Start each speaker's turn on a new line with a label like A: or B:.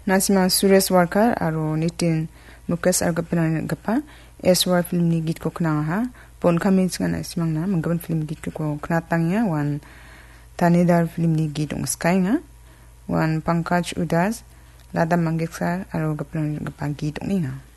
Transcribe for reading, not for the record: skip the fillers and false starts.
A: Nasima Suresh Warkar aro Nitin Mukesh argapananggipa Eswar filmni gitko knangaha pon kami ngana simangna manggaban film gitko knatangya wan Tanedar filmni git ongskainga wan Pankaj Udas Lata Mangeshkar aro gapananggipa git onginga.